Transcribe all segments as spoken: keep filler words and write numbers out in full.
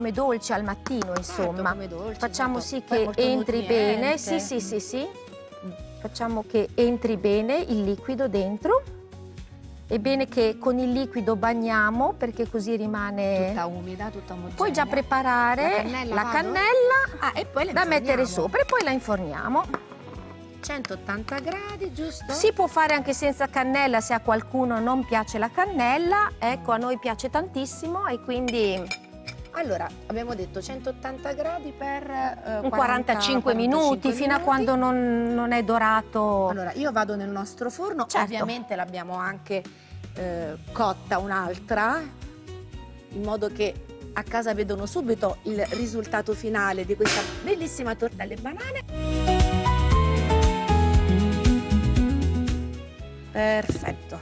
come dolce al mattino, insomma. Come dolce, Facciamo molto- sì poi che molto entri nutriente. bene, sì, sì, sì, sì. Facciamo che entri bene il liquido dentro. È bene che con il liquido bagniamo perché così rimane... Tutta umida, tutta omogenea. Puoi già preparare La cannella la vado? cannella Ah, e poi la da mettere inforniamo. sopra e poi la inforniamo. centottanta gradi, giusto? Si può fare anche senza cannella se a qualcuno non piace la cannella. Ecco, a noi piace tantissimo e quindi Allora, abbiamo detto centottanta gradi per eh, un quaranta, quarantacinque minuti, fino a quando non, non è dorato. Allora, io vado nel nostro forno, Certo. ovviamente l'abbiamo anche eh, cotta un'altra, in modo che a casa vedono subito il risultato finale di questa bellissima torta alle banane. Perfetto.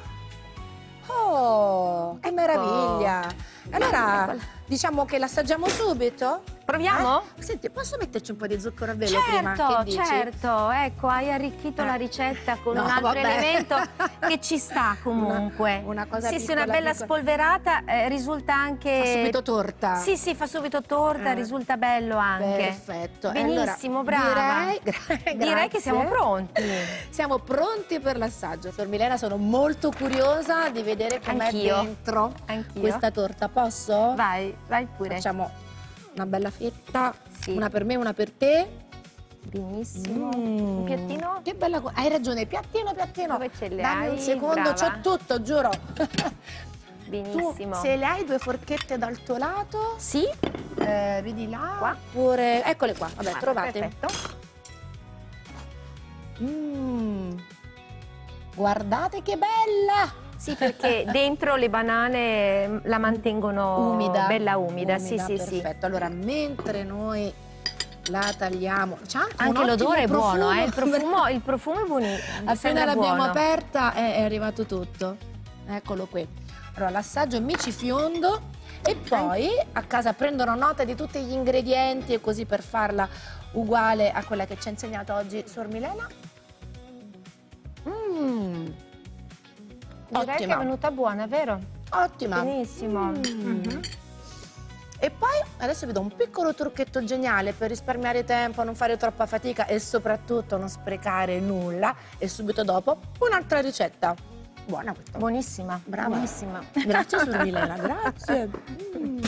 Oh, che Ecco. meraviglia! Allora, Eccola. diciamo che l'assaggiamo subito? Proviamo? Eh? Senti, posso metterci un po' di zucchero a velo prima? Certo, Che dici? certo, ecco, hai arricchito Eh. la ricetta con No, un altro vabbè. elemento che ci sta comunque. Una, una cosa sì, sì, piccola, una bella piccola. spolverata eh, risulta anche... Fa subito torta. Sì, sì, fa subito torta, Eh. risulta bello anche. Perfetto. E Benissimo, allora, brava. Direi, gra- Direi che siamo grazie. pronti. Siamo pronti per l'assaggio. Sor Milena, sono molto curiosa di vedere com'è Anch'io. dentro Anch'io. questa torta. Posso? Vai, vai pure. Facciamo una bella fetta, Sì. una per me, una per te. Benissimo. Mm. Un piattino? Che bella co- hai ragione, piattino, piattino. Dove ce le Dammi hai? un secondo, Brava. c'ho tutto, giuro. Benissimo. Tu, se le hai due forchette dal tuo lato, Sì? eh, vedi là, Qua? oppure... Eccole qua, vabbè, Ah, trovate. Perfetto. Mm. Guardate che bella! Sì, perché dentro le banane la mantengono Umida. bella umida, sì, sì, sì. Perfetto, allora mentre noi la tagliamo... C'ha un Anche ottimo l'odore è buono, eh? il, profumo. profumo, il profumo è buonissimo. Appena l'abbiamo buono. aperta è, è arrivato tutto. Eccolo qui. Allora l'assaggio mi ci fiondo e poi a casa prendono nota di tutti gli ingredienti e così per farla uguale a quella che ci ha insegnato oggi Sor Milena. Mmm, Direi che ottima. è venuta buona, vero? Ottima. Benissimo. Mm. Mhm. E poi adesso vi do un piccolo trucchetto geniale per risparmiare tempo, non fare troppa fatica e soprattutto non sprecare nulla. E subito dopo un'altra ricetta. Buona questa. Buonissima, Brava. buonissima. Grazie Sor Milena, grazie. Mm.